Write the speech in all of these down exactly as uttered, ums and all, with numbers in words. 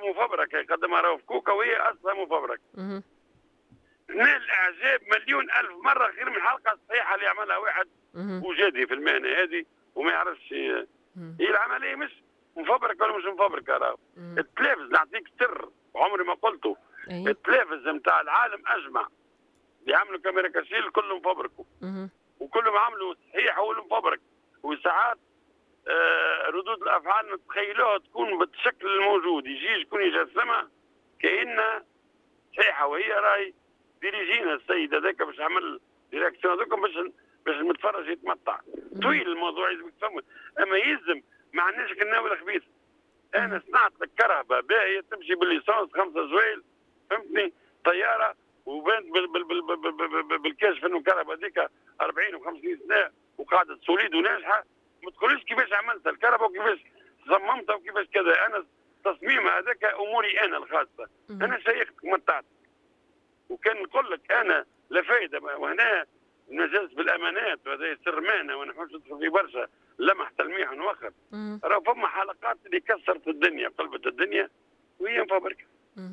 مفبرك يقدمها راهو في كوكا وهي اصلا مفبرك. اها. نال اعجاب مليون الف مره خير من الحلقه الصحيحه اللي عملها واحد وجدي في المهنه هذه وما يعرفش. هي العمليه مش مفبرك ولا مش مفبرك راهو. التلفز نعطيك سر عمري ما قلته. التلفز نتاع العالم اجمع اللي عملوا كاميرا كاشيل كلهم فبركوا وكلهم عملوا صحيح هو المفبرك. وساعات آه ردود الافعال نتخيلوها تكون بالشكل الموجود يجي يكون يجسمها كانها صحيحه وهي راهي ديريجينا السيد هذاك باش عمل ديريكسيون هذوك باش باش المتفرج يتمتع. طويل الموضوع يلزمك تفهم اما يلزم ما عندناش الناوي الخبيث. انا صنعت لك كرهبه باهيه تمشي بالليسانس خمسه زويل فهمتني طياره وبنت بال بال بال بال بال بال بالكاشف انه الكهرباء هذيك أربعين وخمسين سنه وقاعده سوليد وناجحه. ما تقوليش كيفاش عملتها الكهرباء وكيفاش صممتها وكيفاش كذا. انا تصميمها هذاك اموري انا الخاصه. انا شيختك متعت وكان نقول لك انا لا فايده. وهنا نجلس بالامانات وهذا سر مهنه وانا نحبش ندخل في برشا لمح تلميح ونوخر. راه فما حلقات اللي كسرت الدنيا قلبت الدنيا وهي مفبركه.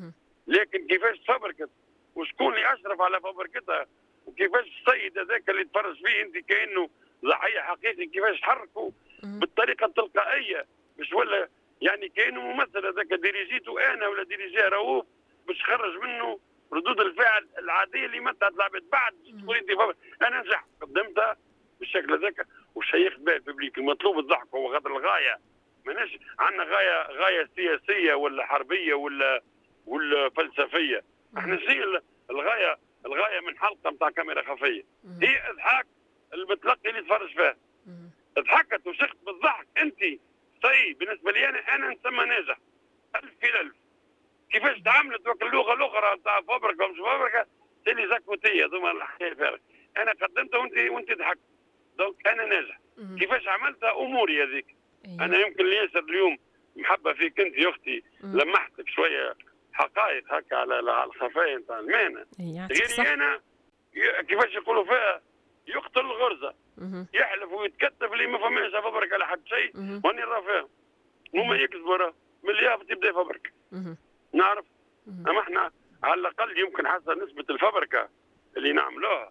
لكن كيفاش تفبركت وشكون اللي اشرف على فبركتها وكيفاش السيد هذاك اللي تفرج فيه انت كانه ضحيه حقيقي كيفاش حركوا بالطريقه التلقائيه مش ولا يعني كانه ممثل هذاك ديريجيته انا ولا ديريجيه رؤوف باش خرج منه ردود الفعل العاديه اللي متى لعبت بعد تقول انت فبرك. انا نجحت قدمتها بالشكل هذاك وشيخت بها الببليك. المطلوب الضحك هو غير الغايه. ماناش عندنا غايه غايه سياسيه ولا حربيه ولا ولا فلسفيه. احنا شيء الغايه الغايه من حلقه نتاع كاميرا خفيه هي اضحاك المتلقي اللي يتفرج فيها. ضحكت وشخت بالضحك انت سي بالنسبه لي انا انا نسمى ناجح الف في الف. كيفاش تعاملت وك اللغه الاخرى نتاع فبركه ومش فبركه اللي زكوتيه ثم الحكايه فارغ. انا قدمتها وانت وانت ضحكت دونك انا ناجح. كيفاش عملتها اموري هذيك. انا يمكن ياسر اليوم محبه فيك انت يا اختي لمحتك شويه حقائق هكا على الخفايا نتاع المهنه. غيري انا كيفاش يقولوا فيها يقتل الغرزه يحلف ويتكتف اللي ما فماش فبرك على حد شيء واني نرى فيهم هما يكذبوا راه من اليافط يبدا فبرك نعرف. اما احنا على الاقل يمكن حسب نسبه الفبركه اللي نعملوها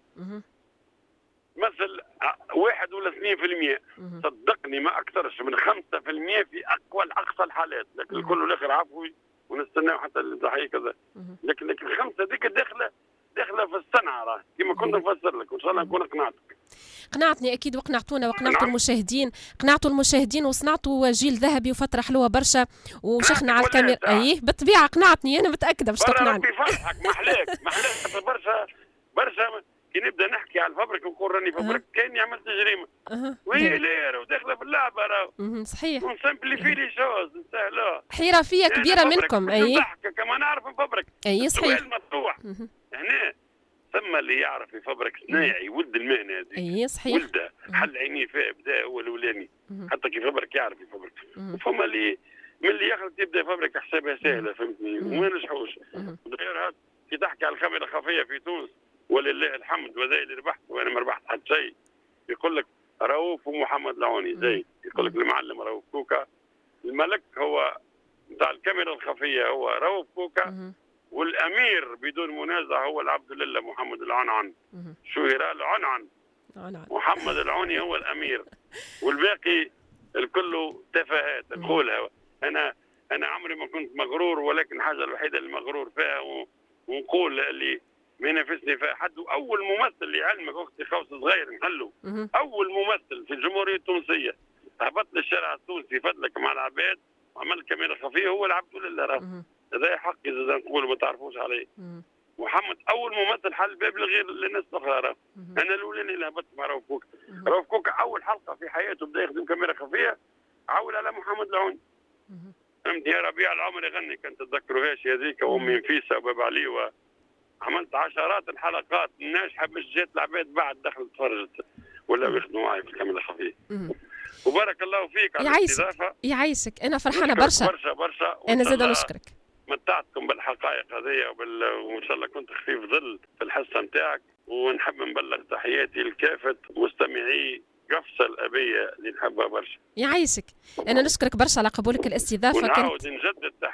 مثل واحد ولا اثنين في المية صدقني ما اكثرش من خمسة في المية في اقوى اقصى الحالات. لكن الكل الاخر عفوي ونستناو حتى الضحيه كذا. لكن لكن الخمسه ذيك داخله داخله في الصنعه راه كما كنت نفسر لك وان شاء الله نكون قنعتك. قنعتني اكيد وقنعتونا وقنعتوا المشاهدين قنعتوا المشاهدين وصنعتوا جيل ذهبي وفتره حلوه برشا وشخنا على الكاميرا. ايه بالطبيعه قنعتني انا متاكده باش تقنعني. ربي يفرحك محلاك محلاك برشا برشا كي نبدا نحكي على الفبرك ونقول راني فبرك كاني عملت جريمه أه. وهي لير وداخله في اللعبه راهو صحيح ونسمبليفي لي شوز نسهلوها. حرفيه كبيره منكم. اي نضحك كما نعرف نفبرك. اي صحيح مفتوح هنا ثم اللي يعرف يفبرك صنايعي ولد المهنه هذه. اي صحيح ولده حل عينيه فيها بدا هو الاولاني حتى كيف يفبرك يعرف يفبرك. وفما اللي من اللي يخلط يبدا يفبرك حسابها سهله فهمتني وما نجحوش. غير هذا كي تحكي على الكاميرا الخفيه في تونس ولله الحمد وذا اللي ربحت وانا ما ربحت حتى شيء. يقول لك رؤوف ومحمد العوني زي يقول لك المعلم رؤوف كوكا. الملك هو نتاع الكاميرا الخفيه هو رؤوف كوكا والامير بدون منازع هو العبد لله محمد العنعن. شهر العنعن محمد العوني هو الامير والباقي الكل تفاهات نقولها. انا انا عمري ما كنت مغرور ولكن الحاجه الوحيده اللي مغرور فيها ونقول اللي ما ينافسني فيها حد. واول ممثل لعلمك اختي خوص صغير نحلو اول ممثل في الجمهوريه التونسيه هبط للشارع التونسي فضلك مع العباد وعمل كاميرا خفيه هو العبد لله راه. هذا حق اذا نقولوا ما تعرفوش عليه. محمد اول ممثل حل باب لغير للناس الاخرى راه. انا الاولاني اللي هبطت مع رؤوف كوكا. رؤوف كوكا اول حلقه في حياته بدا يخدم كاميرا خفيه عول على محمد العوني. فهمت يا ربيع العمر يغني كنت تتذكروهاش هذيك وامي نفيسه وباب علي. عملت عشرات الحلقات ناجحه باش جات العباد بعد دخلت تفرجت ولا يخدموا معي في الكاميرا الخفيه. وبارك الله فيك على الاستضافه. يعيشك انا فرحانه برشا برشا برشا. انا زاده نشكرك. متعتكم بالحقائق هذه وبال... وان شاء الله كنت خفيف ظل في الحصه نتاعك. ونحب نبلغ تحياتي لكافه مستمعي قفصه الابيه اللي نحبها برشا. يعيشك انا نشكرك برشا على قبولك الاستضافه. ونعاود نجدد